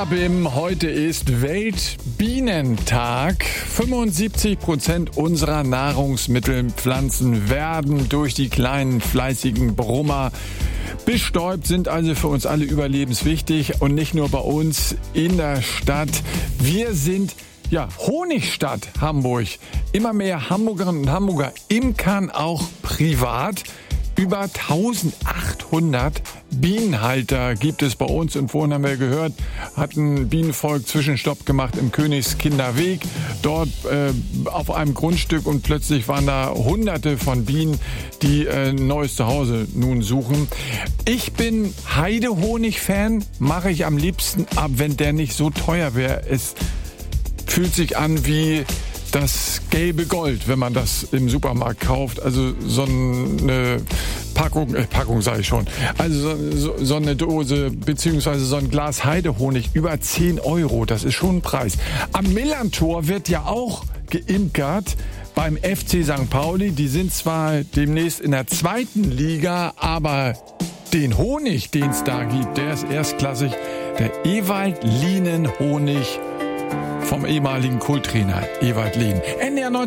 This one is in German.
Bim, heute ist Weltbienentag. 75% unserer Nahrungsmittelpflanzen werden durch die kleinen fleißigen Brummer bestäubt, sind also für uns alle überlebenswichtig und nicht nur bei uns in der Stadt. Wir sind Honigstadt Hamburg. Immer mehr Hamburgerinnen und Hamburger imkern auch privat. Über 1800 Bienenhalter gibt es bei uns und vorhin haben wir gehört, hat ein Bienenvolk Zwischenstopp gemacht im Königskinderweg, dort auf einem Grundstück und plötzlich waren da hunderte von Bienen, die ein neues Zuhause nun suchen. Ich bin Heidehonig-Fan, mache ich am liebsten ab, wenn der nicht so teuer wäre. Es fühlt sich an wie das gelbe Gold, wenn man das im Supermarkt kauft. Also so eine Packung sage ich schon. Also so eine Dose beziehungsweise so ein Glas Heidehonig über 10 €. Das ist schon ein Preis. Am Millantor wird ja auch geimkert beim FC St. Pauli. Die sind zwar demnächst in der 2. Liga, aber den Honig, den es da gibt, der ist erstklassig. Der Ewald-Lienen-Honig vom ehemaligen Kulttrainer Ewald Lien. NDR